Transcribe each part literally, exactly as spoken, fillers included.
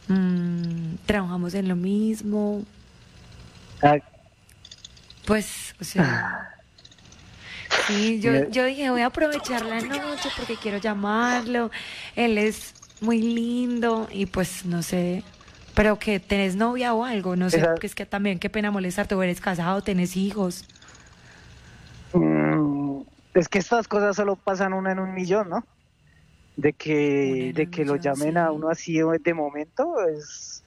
mm, trabajamos en lo mismo. Ah, Pues, o sea, sí, yo, yo dije, voy a aprovechar la noche porque quiero llamarlo. Él es muy lindo y pues no sé, pero que tenés novia o algo, no sé, esa, porque es que también qué pena molestarte, o eres casado, tenés hijos. mm, es que estas cosas solo pasan una en un millón, ¿no? De Una que, en de un que lo millón, llamen a sí. uno así de momento, es,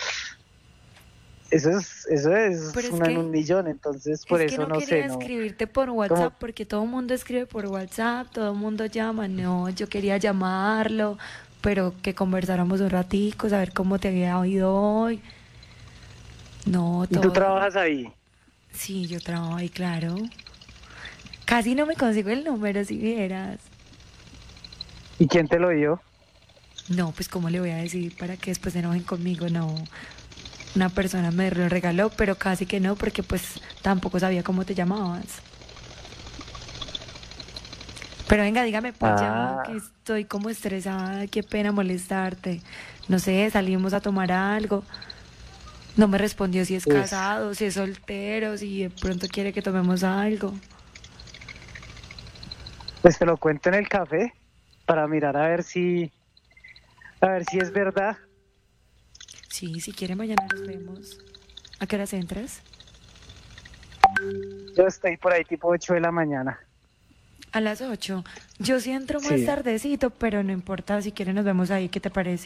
eso es, eso Pero es es una en que, un millón, entonces por es que eso no no sé, quería no, escribirte por como, WhatsApp porque todo el mundo escribe por WhatsApp, todo el mundo llama. No, yo quería llamarlo, pero que conversáramos un ratico, saber cómo te había oído hoy. No, y tú todo. trabajas ahí, Sí, yo trabajo ahí, claro. Casi no me consigo el número, si vieras. ¿y quién te lo dio? No, pues cómo le voy a decir para que después se enojen conmigo, no. Una persona me lo regaló, pero casi que no, porque pues tampoco sabía cómo te llamabas. Pero venga, dígame pues ya, que Ah, estoy como estresada, qué pena molestarte. No sé, salimos a tomar algo. No me respondió si es pues, casado, si es soltero, si de pronto quiere que tomemos algo. pues te lo cuento en el café para mirar a ver si, a ver si es verdad. Sí, si quiere mañana nos vemos. ¿A qué horas entras? Yo estoy por ahí tipo ocho de la mañana. A las ocho. Yo sí entro más Sí, tardecito, pero no importa, si quiere nos vemos ahí, ¿qué te parece?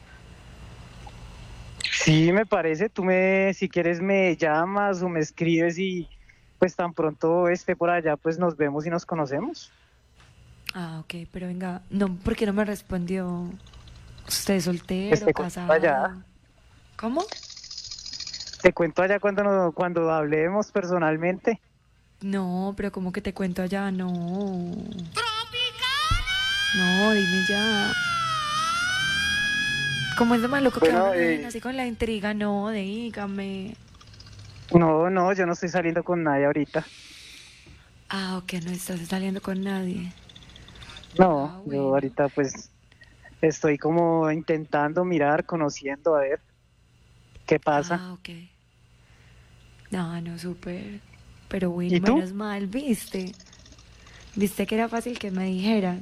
sí, me parece. Tú me, si quieres me llamas o me escribes y pues tan pronto esté por allá, pues nos vemos y nos conocemos. Ah, ok, pero venga, no, ¿por qué no me respondió? ¿Usted es Pues soltero, te cuento allá. casado? ¿Cómo? Te cuento allá cuando, no- cuando hablemos personalmente. No, pero ¿cómo que te cuento allá? No. No, dime ya. ¿Cómo es lo maluco que a uno Bueno, lo dejen eh, así con la intriga? No, dígame. no, no, yo no estoy saliendo con nadie ahorita. Ah, ok, no estás saliendo con nadie. No, Ah, yo bueno. ahorita pues estoy como intentando mirar, conociendo, a ver qué pasa. Ah, ok. No, no, súper. Pero bueno, ¿Y tú? menos mal, ¿viste? ¿Viste que era fácil que me dijeras?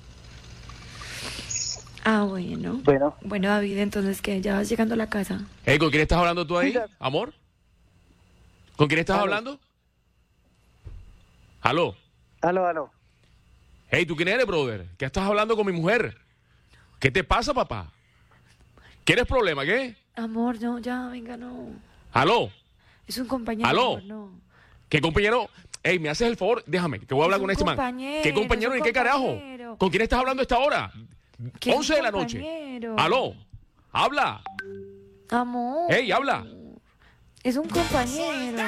Ah, bueno. Bueno, Bueno, David, entonces que ya vas llegando a la casa. Hey, ¿con quién estás hablando tú sí, ahí, ya. amor? ¿Con quién estás Aló, hablando? ¿Aló? aló, aló. Hey, ¿tú quién eres, brother? ¿Qué estás hablando con mi mujer? ¿Qué te pasa, papá? ¿Quieres problema, qué? Amor, no, ya, venga, no. ¿Aló? Es un compañero, ¿Aló? amor, no. ¿Qué compañero? Hey, ¿me haces el favor? Déjame, que voy a Es hablar un con este man. compañero, ¿Qué es compañero un y qué carajo? compañero. ¿Con quién estás hablando a esta hora? ¿Qué es once un de la noche. compañero? ¿Aló? ¿Habla? Amor. Hey, habla. Es un compañero.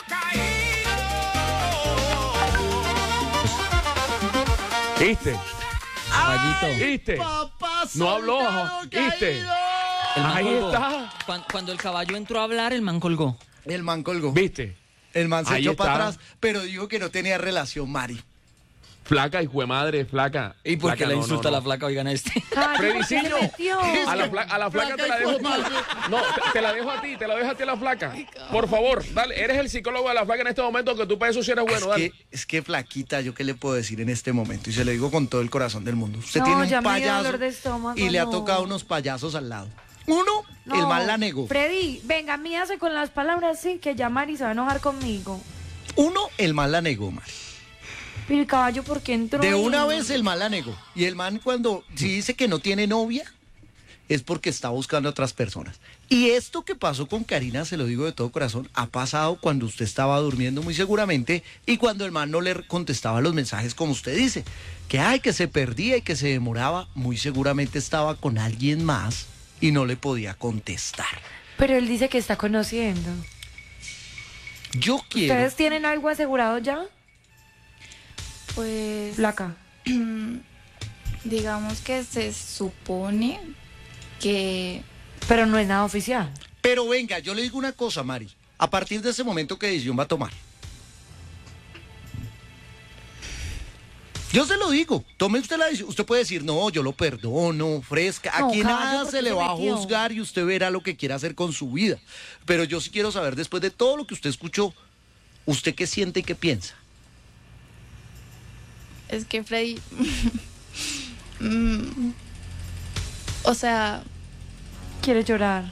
¿Viste? Caballito. ¿Viste? Papá No habló, soldado ¿viste? caído. El man Ahí colgó. está. Cuan- Cuando el caballo entró a hablar, el man colgó. El man colgó. ¿Viste? El man se Ahí echó para está. atrás, pero dijo que no tenía relación, Mari. Flaca, hijo de madre, flaca. ¿Y por qué Flaca, le no, insulta no, no. a la flaca? Oigan a este. Ay, Fredicillo, ¿por qué se metió? a la, fla- a la flaca Flaca, te la hijo dejo de a ti. madre. No, te, te la dejo a ti, te la dejo a ti a la flaca. Por favor, dale, eres el psicólogo de la flaca en este momento, que tú para eso sí eres bueno, es, dale. que, es que flaquita, ¿yo qué le puedo decir en este momento? Y se lo digo con todo el corazón del mundo. Usted No, tiene ya un me dio payaso dolor de estómago, y le ha no. tocado unos payasos al lado. Uno, el No, man la negó. Freddy, venga, mídase con las palabras, sí, que ya Mari se va a enojar conmigo. Uno, el man la negó, Mari. Pero el caballo, ¿por qué entró? De ahí? una vez el man la negó. Y el man cuando si dice que no tiene novia, es porque está buscando a otras personas. Y esto que pasó con Karina, se lo digo de todo corazón, ha pasado cuando usted estaba durmiendo muy seguramente y cuando el man no le contestaba los mensajes como usted dice. Que ay, que se perdía y que se demoraba, muy seguramente estaba con alguien más y no le podía contestar. Pero él dice que está conociendo. Yo quiero... ¿Ustedes tienen algo asegurado ya? Pues Flaca. digamos que se supone que Pero no es nada oficial. Pero venga, yo le digo una cosa, Mari. A partir de ese momento, ¿qué decisión va a tomar? Yo se lo digo, tome usted la decisión. Usted puede decir, no, yo lo perdono, fresca. No, Aquí caballo, nada ¿por se qué le se va a metió? juzgar y usted verá lo que quiera hacer con su vida. Pero yo sí quiero saber, después de todo lo que usted escuchó, ¿usted qué siente y qué piensa? Es que Freddy... mm, o sea, Quiere llorar.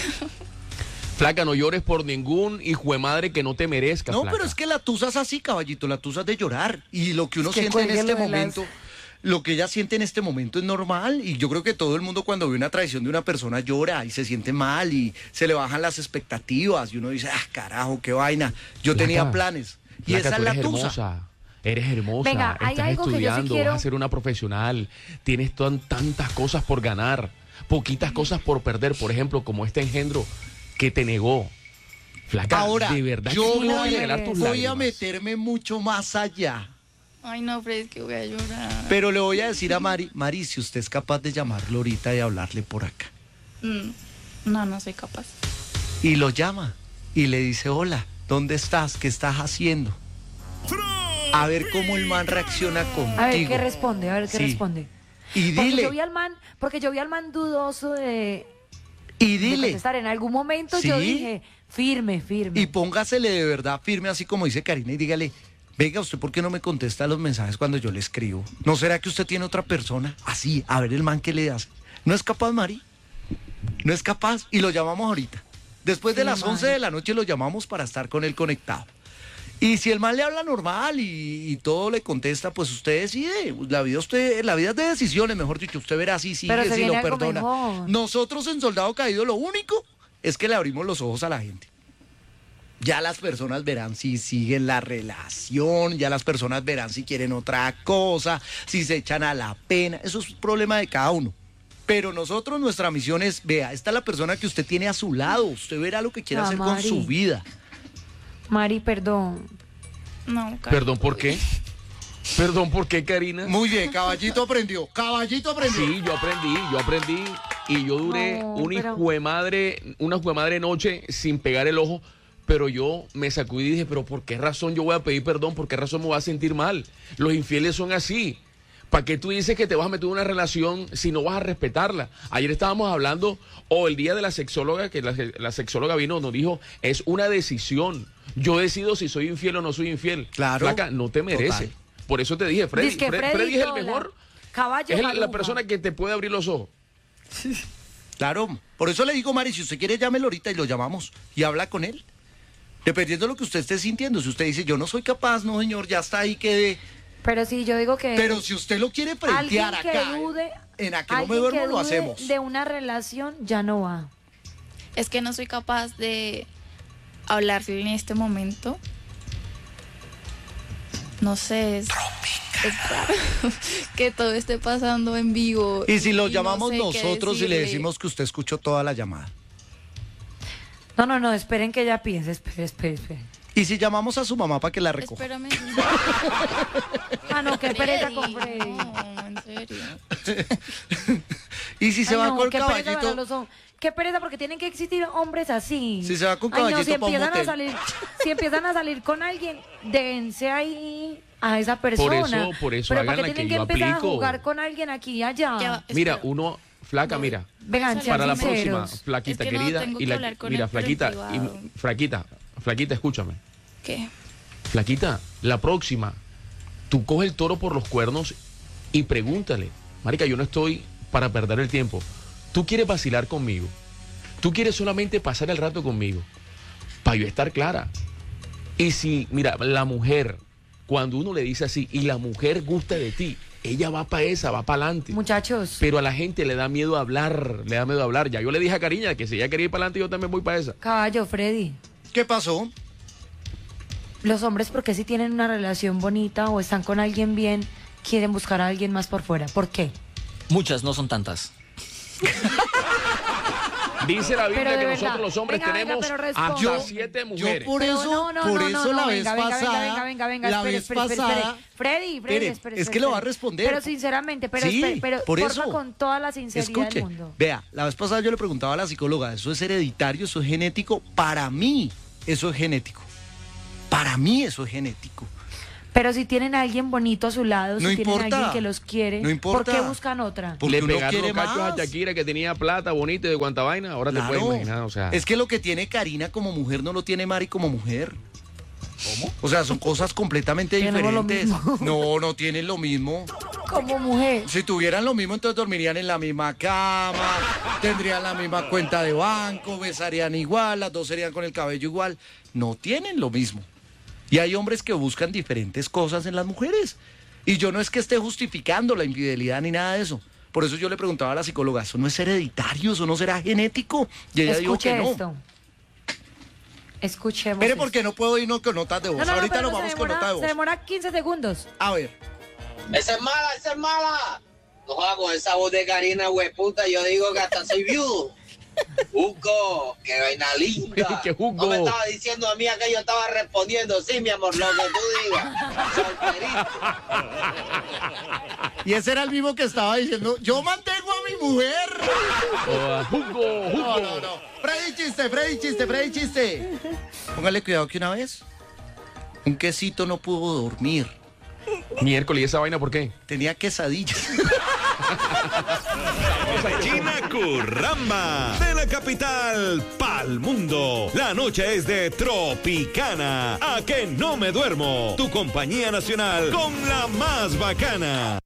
Flaca, no llores por ningún hijo de madre que no te merezca, No, flaca. pero es que la tusa es así, caballito, la tusa es de llorar. Y lo que uno Es que siente en cuélguelo este de las- momento, lo que ella siente en este momento es normal. Y yo creo que todo el mundo cuando ve una traición de una persona llora y se siente mal y se le bajan las expectativas. Y uno dice, ah, carajo, qué vaina. Yo Flaca, tenía planes. Y Flaca, esa tú es la eres tusa. hermosa. Eres hermosa, Venga, hay estás algo que yo sí estudiando, quiero- vas a ser una profesional, tienes tan- tantas cosas por ganar, poquitas cosas por perder, por ejemplo, como este engendro que te negó. Flaca, Ahora, de verdad yo que no vas a voy, regalar tus voy a lágrimas. meterme mucho más allá. ay no, Freddy, es que voy a llorar. Pero le voy a decir a Mari, Mari, si usted es capaz de llamarlo ahorita y hablarle por acá. Mm, no, no soy capaz. Y lo llama y le dice, hola, ¿dónde estás? ¿Qué estás haciendo? A ver cómo el man reacciona contigo. A ver qué responde, a ver qué Sí. responde. Y Porque dile, yo vi al man, porque yo vi al man dudoso de, y de dile. contestar. En algún momento Sí. yo dije, firme, firme. Y póngasele de verdad firme, así como dice Karina, y dígale, venga, ¿usted por qué no me contesta los mensajes cuando yo le escribo? ¿No será que usted tiene otra persona? Así, a ver el man que le hace. ¿No es capaz, Mari? ¿No es capaz? Y lo llamamos ahorita. Después de Sí, las Mari. once de la noche lo llamamos para estar con él conectado. Y si el man le habla normal y, y todo le contesta, pues usted decide. La vida usted, la vida es de decisiones, mejor dicho. Usted verá si sigue, Pero se si viene lo algo perdona. mejor. Nosotros en Soldado Caído lo único es que le abrimos los ojos a la gente. Ya las personas verán si siguen la relación, ya las personas verán si quieren otra cosa, si se echan a la pena. Eso es un problema de cada uno. Pero nosotros, nuestra misión es, vea, esta es la persona que usted tiene a su lado. Usted verá lo que quiere Ah, hacer con Mari. su vida. Mari, perdón. No, Karen. Perdón, ¿por qué? Perdón, ¿por qué, Karina? Muy bien, caballito aprendió. Caballito aprendió. Sí, yo aprendí, yo aprendí y yo duré No, una pero- hijo de madre, una hijo de madre noche sin pegar el ojo, pero yo me sacudí y dije, pero ¿por qué razón yo voy a pedir perdón? ¿Por qué razón me voy a sentir mal? Los infieles son así. ¿Para qué tú dices que te vas a meter en una relación si no vas a respetarla? Ayer estábamos hablando, o el día de la sexóloga, que la, la sexóloga vino, nos dijo, es una decisión. Yo decido si soy infiel o no soy infiel. Claro. Flaca, no te merece. Total. Por eso te dije, Freddy, Dizque Fre- Freddy Freddy es el Tola, mejor. caballo Es el- la maluca. persona que te puede abrir los ojos. Claro, por eso le digo, Mari, si usted quiere, llámelo ahorita y lo llamamos y habla con él. Dependiendo de lo que usted esté sintiendo. Si usted dice, yo no soy capaz, no, señor, ya está ahí, quedé. Pero sí, yo digo que... Pero si usted lo quiere alguien frentear que acá, dude, en Aquí no me alguien duermo, que lo dude hacemos. de una relación ya no va. Es que no soy capaz de hablarle en este momento. No sé, es, es raro que todo esté pasando en vivo. Y si lo no llamamos sé qué nosotros y le decirle. decimos que usted escuchó toda la llamada. No, no, no, esperen que ella piense, espere, espere, espere. Y si llamamos a su mamá para que la recoja. Espérame. Ah, no, qué pereza con Freddy. No, en serio. Y si se Ay, va no, con qué pereza para caballito. los hom- Qué pereza, porque tienen que existir hombres así. Si se va con Ay, no, caballito si pa' un empiezan a motel. salir, si empiezan a salir con alguien, dense ahí a esa persona. Por eso- por eso Pero hagan porque la tienen que que yo empezar aplico. a jugar con alguien aquí y allá. Ya va. Mira, Espera. uno, flaca, mira. Vengan, sean Para la próxima, sinceros. flaquita Es que no, querida. tengo y que la, hablar con mira, él, pero en flaquita, privado. y, flaquita, flaquita, escúchame. ¿Qué? Flaquita, la próxima, tú coge el toro por los cuernos y pregúntale, marica, yo no estoy para perder el tiempo. Tú quieres vacilar conmigo. Tú quieres solamente pasar el rato conmigo. Para yo estar clara. Y si, mira, la mujer, cuando uno le dice así, y la mujer gusta de ti, ella va para esa, va para adelante. Muchachos, Pero a la gente le da miedo hablar, le da miedo hablar. Ya yo le dije a Cariña que si ella quería ir para adelante, yo también voy para esa. caballo, Freddy. ¿Qué pasó? Los hombres, porque si tienen una relación bonita o están con alguien bien, quieren buscar a alguien más por fuera. ¿Por qué? Muchas, no son tantas. Dice la Biblia Pero de que verdad, nosotros los hombres venga, venga, tenemos pero responda. hasta Yo- siete Yo mujeres. por Pero eso, no, no, por no, eso no, la no, vez venga, venga, pasada, venga, venga, venga, la espere, vez espere, espere, espere. pasada, Freddy, Freddy, espere, espere, es que espere, lo va a espere. responder. Pero sinceramente, pero, Sí, espere, pero por porfa, eso. con toda la sinceridad Escuche, del mundo. vea, la vez pasada yo le preguntaba a la psicóloga, ¿eso es hereditario, eso es genético? Para mí, eso es genético. Para mí, eso es genético. Pero si tienen a alguien bonito a su lado, No si tienen a importa. alguien que los quiere, No importa. ¿por qué buscan otra? Porque Le uno pegaron quiere los cachos más. a Shakira que tenía plata, bonito y de cuánta vaina. Ahora te puedes imaginar, o sea. Es que lo que tiene Karina como mujer no lo tiene Mari como mujer. ¿Cómo? O sea, son cosas completamente Tenemos lo diferentes. mismo. No, no tienen lo mismo. Como mujer. Si tuvieran lo mismo, entonces dormirían en la misma cama, tendrían la misma cuenta de banco, besarían igual, las dos serían con el cabello igual. No tienen lo mismo. Y hay hombres que buscan diferentes cosas en las mujeres. Y yo no es que esté justificando la infidelidad ni nada de eso. Por eso yo le preguntaba a la psicóloga, ¿eso no es hereditario? ¿Eso no será genético? Y ella dijo Escuche que no. esto. Escuchemos. Mire, esto. porque no puedo irnos con notas de voz. No, no, no, Ahorita pero nos no, vamos se con demora, notas de voz. Se demora quince segundos. A ver. Esa es mala, esa es mala. No hago esa voz de Karina, hueputa. Yo digo que hasta soy viudo. Hugo, qué vaina linda. ¿Qué Hugo? No me estaba diciendo a mí que yo estaba respondiendo. Sí, mi amor, lo que tú digas. Solterito. Y ese era el mismo que estaba diciendo, yo mantengo a mi mujer. Oh, Hugo, Hugo. No, no, no. Freddy chiste, Freddy chiste, Freddy chiste. Póngale cuidado que una vez un quesito no pudo dormir. Miércoles, ¿y esa vaina por qué? Tenía quesadillas. China Curramba, de la capital pa'l mundo. La noche es de Tropicana. A que no me duermo. Tu compañía nacional con la más bacana.